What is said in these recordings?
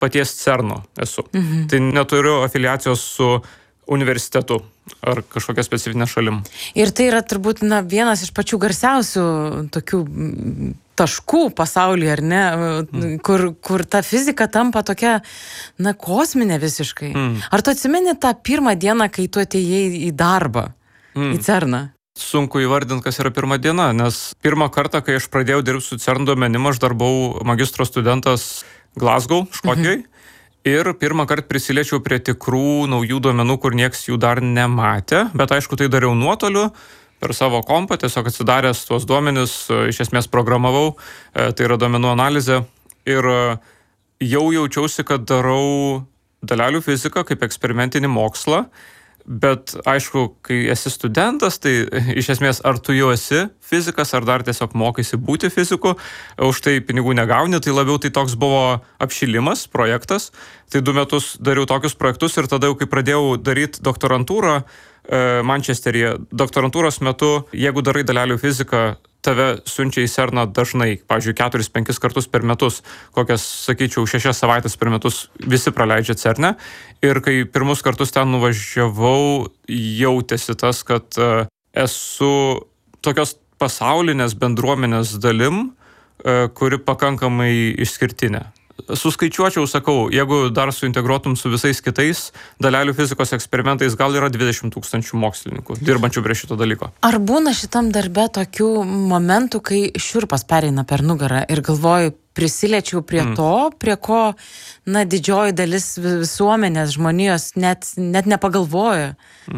paties CERN-o esu. Tai neturiu afiliacijos su universitetu ar kažkokia specifinė šalim. Ir tai yra turbūt vienas iš pačių garsiausių tokių taškų pasaulyje, ar ne, kur ta fizika tampa tokia, kosminė visiškai. Ar tu atsimeni tą pirmą dieną, kai tu atėjai į darbą, į CERN-ą? Sunku įvardinti, kas yra pirma diena, nes pirmą kartą, kai aš pradėjau dirbti su CERN duomenim, aš dar buvau magistro studentas Glasgow, Škotijoje. Ir pirmą kartą prisiliečiau prie tikrų naujų duomenų, kur nieks jų dar nematė, bet aišku, tai dariau nuotoliu per savo kompą, tiesiog atsidaręs tuos duomenis, iš esmės programavau, tai yra duomenų analizė ir jau jaučiausi, kad darau dalelių fiziką kaip eksperimentinį mokslą, bet aišku, kai esi studentas, tai iš esmės ar tu jau esi fizikas, ar dar tiesiog mokaisi būti fiziku, už tai pinigų negauni, tai labiau tai toks buvo apšilimas, projektas. Tai 2 metus dariau tokius projektus ir tada jau kai pradėjau daryti doktorantūrą Mančesteryje, doktorantūros metu, jeigu darai dalelių fiziką, tave siunčia į CERN-ą dažnai, pavyzdžiui, 4-5 kartus per metus, kokias, sakyčiau, 6 savaitės per metus visi praleidžia CERN-e. Ir kai pirmus kartus ten nuvažiavau, jautėsi tas, kad esu tokios pasaulinės bendruomenės dalim, kuri pakankamai išskirtinė. Suskaičiuočiau, sakau, jeigu dar suintegruotum su visais kitais dalelių fizikos eksperimentais, gal yra 20 000 mokslininkų dirbančių prie šito dalyko. Ar būna šitam darbe tokių momentų, kai šiurpas pereina per nugarą ir galvoju, prisiliečiau prie to, prie ko, didžioji dalis visuomenės žmonijos net nepagalvoja?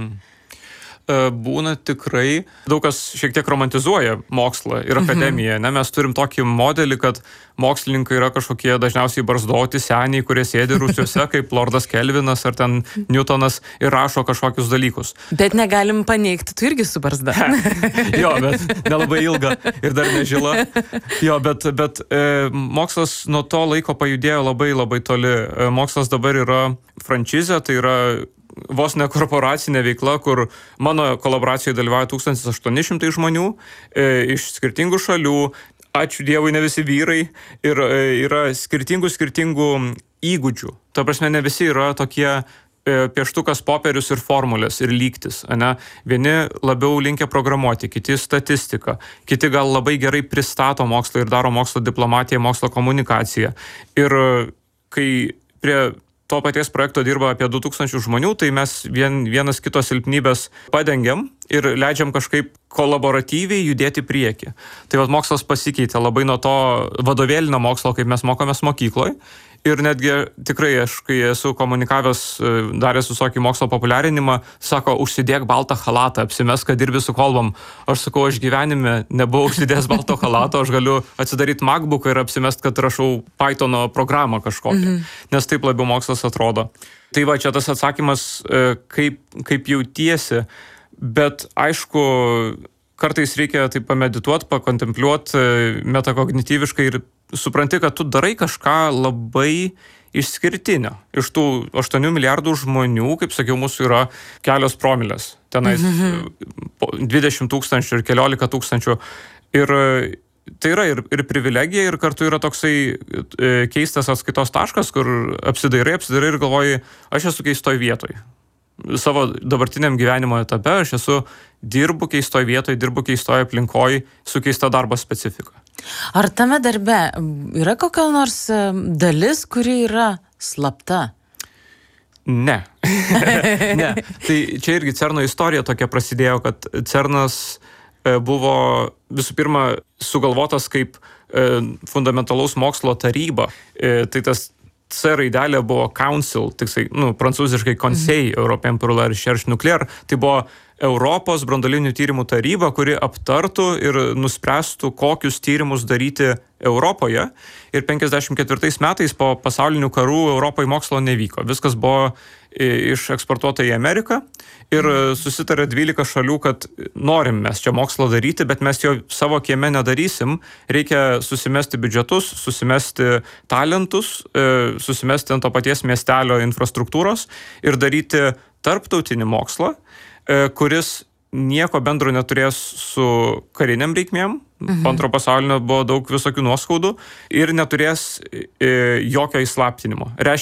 Būna tikrai. Daug kas šiek tiek romantizuoja mokslą ir akademiją. Mes turim tokį modelį, kad mokslininkai yra kažkokie dažniausiai barzdoti seniai, kurie sėdi rūsiuose, kaip Lordas Kelvinas ar ten Newtonas ir rašo kažkokius dalykus. Bet negalim paneigti, tu irgi su barzda. Jo, bet nelabai ilga ir dar nežila. Jo, bet mokslas nuo to laiko pajudėjo labai labai toli. Mokslas dabar yra frančizė, tai yra vos ne korporacinė veikla, kur mano kolaboracijoje dalyvauja 1800 žmonių iš skirtingų šalių, ačiū Dievui, ne visi vyrai, ir yra skirtingų įgūdžių. Ta prasme, ne visi yra tokie pieštukas, popierius ir formulės ir lygtis. Vieni labiau linkę programuoti, kiti statistiką, kiti gal labai gerai pristato mokslą ir daro mokslo diplomatiją, mokslo komunikaciją. Ir kai prie to paties projekto dirba apie 2000 žmonių, tai mes vienas kitos silpnybės padengiam ir leidžiam kažkaip kolaboratyviai judėti priekį. Tai mokslas pasikeitė labai nuo to vadovėlinio mokslo, kaip mes mokomės mokykloje. Ir netgi tikrai aš, kai esu komunikavęs, daręs visokį mokslo populiarinimą, sako, užsidėk baltą chalatą, apsimes, kad dirbi su kolbom. Aš sakau, aš gyvenime nebuvau užsidėjęs balto chalato, aš galiu atsidaryti MacBooką ir apsimest, kad rašau Pythono programą kažkokią, nes taip labiau mokslas atrodo. Tai va, čia tas atsakymas, kaip jautiesi, bet aišku, kartais reikia tai pamedituoti, pakontempliuoti metakognityviškai ir supranti, kad tu darai kažką labai išskirtinio. Iš tų 8 milijardų žmonių, kaip sakiau, mūsų yra kelios promilės. Tenais 20 000 ir 14 000. Ir tai yra ir privilegija, ir kartu yra toksai keistas atskaitos taškas, kur apsidairai ir galvoji, aš esu keistoj vietoj. Savo dabartiniam gyvenimo etape aš dirbu keistoj vietoj, dirbu keistoj aplinkoj, su keista darbo specifika. Ar tame darbe yra kokia nors dalis, kuri yra slapta? Ne. Ne. Tai čia irgi CERN-o istorija tokia prasidėjo, kad CERN-as buvo visų pirma sugalvotas kaip fundamentalaus mokslo taryba. Tai tas C raidelė buvo Council, tiksai, prancūziškai Conseil Européen pour la Recherche Nucléaire. Tai buvo Europos branduolinių tyrimų taryba, kuri aptartų ir nuspręstų, kokius tyrimus daryti Europoje. Ir 54 metais po pasaulinių karų Europoje mokslo nevyko. Viskas buvo išeksportuota į Ameriką ir susitarė 12 šalių, kad norim mes čia mokslo daryti, bet mes jo savo kieme nedarysim. Reikia susimesti biudžetus, susimesti talentus, susimesti ant to paties miestelio infrastruktūros ir daryti tarptautinį mokslą, kuris nieko bendro neturės su kariniam reikmėm. Po antro pasaulinio buvo daug visokių nuoskaudų ir neturės jokio įslaptinimo.